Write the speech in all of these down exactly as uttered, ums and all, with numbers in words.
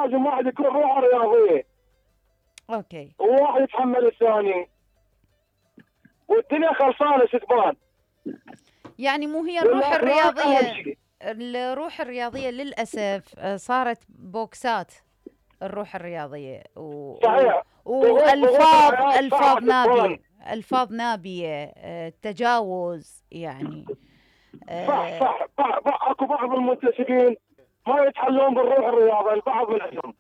لازم واحد يكون روحه رياضيه. اوكي. وواحد يتحمل الثاني، والدنيا خلصانه ستبان. يعني مو هي الروح الرياضيه، شيء. الروح الرياضيه للاسف آه، صارت بوكسات الروح الرياضيه و... صحيح. والفاظ الفاظ نابيه، الفاظ نابيه، آه، تجاوز يعني. صح صح. اكو بعض المنتسبين ما يتحلون بالروح الرياضيه، البعض منهم.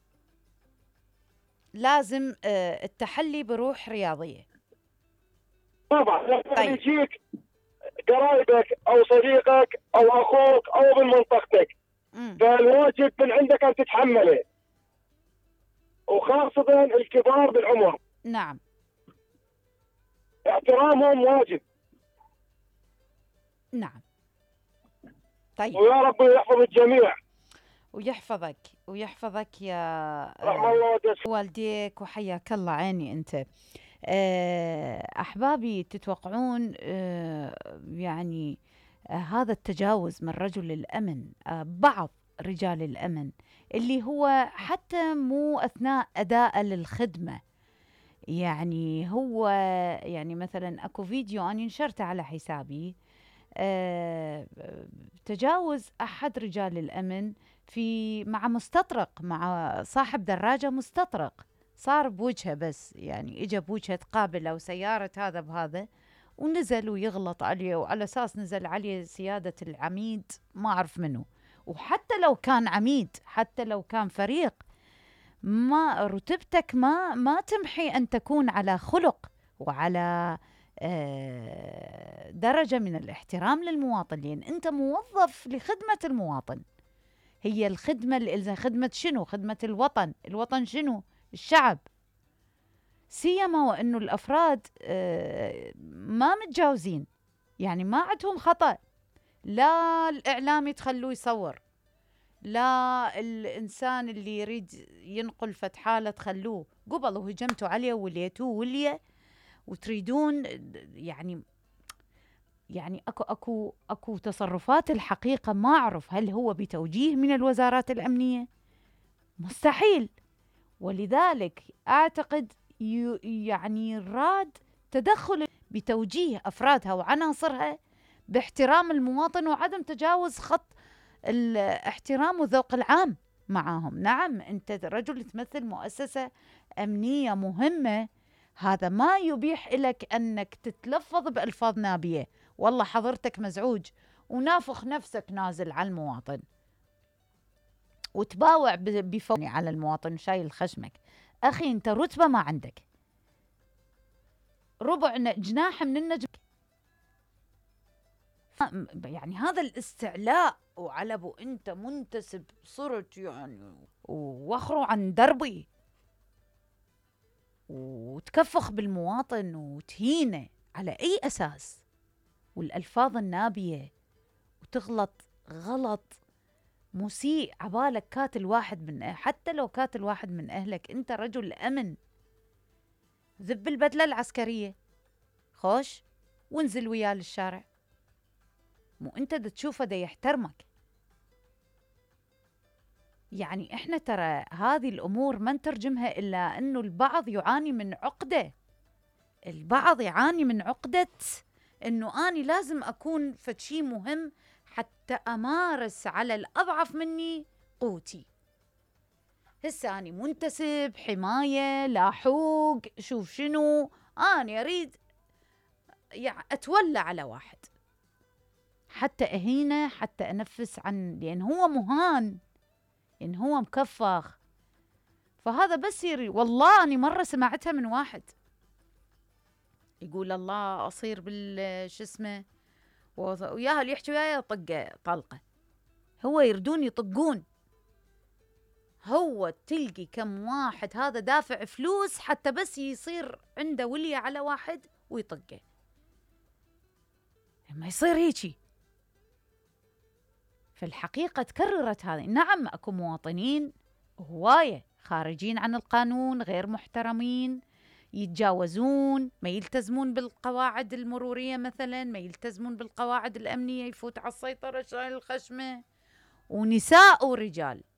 لازم آه، التحلي بروح رياضيه. طبعا. طيب. يجيك قرايبك او صديقك او اخوك او من منطقتك، فالواجب من عندك ان تتحمله، وخاصه الكبار بالعمر. نعم. احترامهم واجب. نعم. طيب. ويا رب يحفظ الجميع ويحفظك ويحفظك يا رحم الله والديك، وحياك الله. عيني انت. احبابي، تتوقعون يعني هذا التجاوز من رجل الامن، بعض رجال الامن، اللي هو حتى مو اثناء اداء للخدمه، يعني هو يعني مثلا اكو فيديو انا نشرته على حسابي، أه تجاوز احد رجال الامن في مع مستطرق، مع صاحب دراجه مستطرق، صار بوجهه، بس يعني اجى بوجهه تقابله وسياره هذا بهذا، ونزل ويغلط عليه، وعلى اساس نزل عليه سياده العميد ما اعرف منه. وحتى لو كان عميد، حتى لو كان فريق، ما رتبتك ما ما تمحي ان تكون على خلق وعلى درجة من الاحترام للمواطن، لأن أنت موظف لخدمة المواطن. هي الخدمة اللي خدمة شنو؟ خدمة الوطن. الوطن شنو؟ الشعب. سيما وأنه الأفراد ما متجاوزين، يعني ما عندهم خطأ. لا الإعلامي تخلوه يصور، لا الإنسان اللي يريد ينقل فت حالة تخلوه، قبل وهجمتوا عليه وليتوه وليه، وتريدون يعني يعني اكو اكو اكو تصرفات الحقيقه ما اعرف هل هو بتوجيه من الوزارات الامنيه؟ مستحيل. ولذلك اعتقد يعني راد تدخل بتوجيه افرادها وعناصرها باحترام المواطن وعدم تجاوز خط الاحترام والذوق العام معهم. نعم، انت رجل تمثل مؤسسه امنيه مهمه، هذا ما يبيح لك أنك تتلفظ بألفاظ نابية، والله حضرتك مزعوج ونافخ نفسك نازل على المواطن، وتباوع بفوني على المواطن شايل خشمك. أخي أنت رتبة ما عندك، ربع جناح من النجم، يعني هذا الاستعلاء وعلبه أنت منتسب صرت يعني واخروا عن دربي، وتكفخ بالمواطن وتهينه على أي أساس؟ والألفاظ النابية، وتغلط غلط مسيء عبالك كاتل واحد من أهل. حتى لو كاتل واحد من أهلك، أنت رجل أمن، ذب البدلة العسكرية خوش وانزل وياه للشارع، مو أنت دا تشوفه دا يحترمك. يعني إحنا ترى هذه الأمور ما نترجمها إلا أنه البعض يعاني من عقدة، البعض يعاني من عقدة أنه أنا لازم أكون فشي مهم حتى أمارس على الأضعف مني قوتي. هسه أنا منتسب حماية لاحوق، شوف شنو أنا أريد يعني أتولى على واحد حتى أهينه، حتى أنفس عن، لأن هو مهان، لأن هو مكفخ. فهذا بس يري. والله أنا مرة سمعتها من واحد يقول الله أصير بالش اسمه وياها اللي يحكي وياي طقه طلقة، هو يردون يطقون. هو تلقي كم واحد هذا دافع فلوس حتى بس يصير عنده ولية على واحد ويطقه. ما يصير هيجي. في الحقيقة تكررت هذه. نعم أكو مواطنين هواية خارجين عن القانون، غير محترمين، يتجاوزون، ما يلتزمون بالقواعد المرورية مثلا، ما يلتزمون بالقواعد الأمنية، يفوت على السيطرة شايل الخشمة، ونساء ورجال.